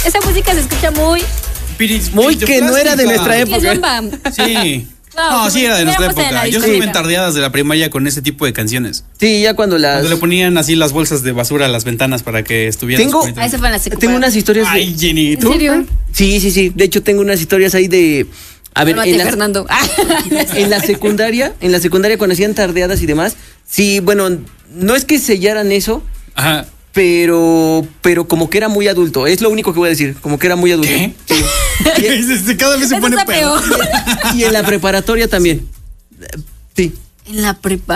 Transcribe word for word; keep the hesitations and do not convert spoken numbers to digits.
esa música se escucha muy... Pirit- Muy que no era de nuestra Es época. bomba. Sí. Claro, No, sí era de nuestra hubiéramos en la época. Yo discoteca. estuve en tardeadas de la primaria con ese tipo de canciones. Sí, ya cuando las... Cuando le ponían así las bolsas de basura a las ventanas para que estuvieran. Tengo- súper Ah, esa fue en la secundaria. Tengo unas historias de... Ay, Jenny, ¿En ¿tú? serio? Sí, sí, sí. De hecho, tengo unas historias ahí de... A ver, Cálmate, en la, Fernando. en la secundaria, en la secundaria cuando hacían tardeadas y demás, sí, bueno, no es que sellaran eso, Ajá. pero pero como que era muy adulto. Es lo único que voy a decir, como que era muy adulto. ¿Qué? Sí. Este, Cada vez se Eso pone está peor. peor. Y en la preparatoria también. Sí. En la prepa.